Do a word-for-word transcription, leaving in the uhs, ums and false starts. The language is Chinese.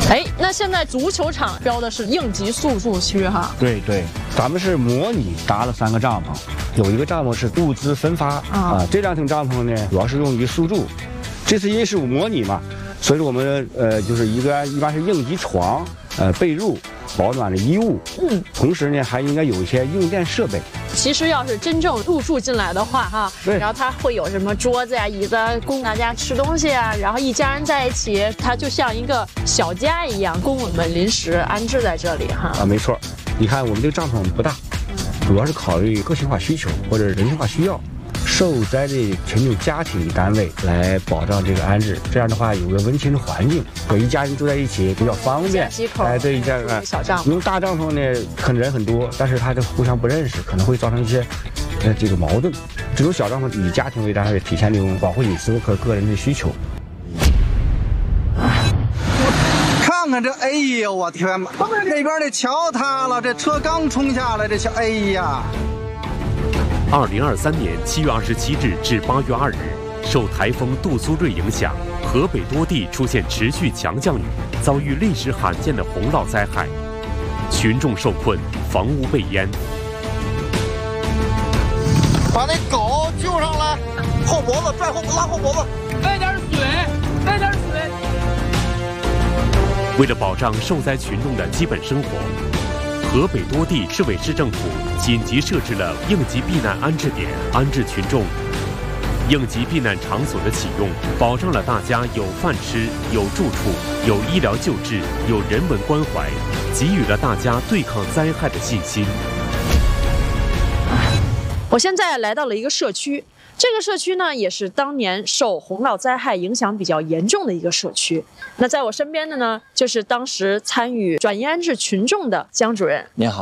哎，那现在足球场标的是应急速住区哈？ 对对，咱们是模拟搭了三个帐篷，有一个帐篷是物资分发啊、呃，这两层帐篷呢主要是用于速住。这次因为是模拟嘛，所以我们呃就是一个一般是应急床、呃被褥、保暖的衣物，嗯，同时呢还应该有一些用电设备。 其实要是真正入住进来的话，哈， 对， 然后它会有什么桌子呀、椅子供大家吃东西啊，然后一家人在一起，它就像一个小家一样，供我们临时安置在这里哈。 啊，没错，你看我们这个帐篷不大，主要是考虑个性化需求或者人性化需要。受灾的群众家庭单位来保障这个安置，这样的话有个温馨的环境，和一家人住在一起比较方便。哎，对，一家人小帐篷。 用大帐篷呢，可能人很多，但是他就互相不认识，可能会造成一些呃这个矛盾。这种小帐篷以家庭为单位，体现这种保护隐私和个人的需求。 看看这，哎呦我天哪！那边的桥塌了，这车刚冲下来，这桥，哎呀！ 二零二三年七月二十七日至八月二日，受台风杜苏芮影响，河北多地出现持续强降雨，遭遇历史罕见的洪涝灾害，群众受困，房屋被淹。 把那狗救上来，后脖子拽后拉后脖子， 带点水，带点水。 为了保障受灾群众的基本生活，河北多地市委市政府紧急设置了应急避难安置点，安置群众。应急避难场所的启用，保障了大家有饭吃、有住处、有医疗救治、有人文关怀，给予了大家对抗灾害的信心。 我现在来到了一个社区，这个社区呢也是当年受洪涝灾害影响比较严重的一个社区。那在我身边的呢，就是当时参与转移安置群众的江主任。 您好。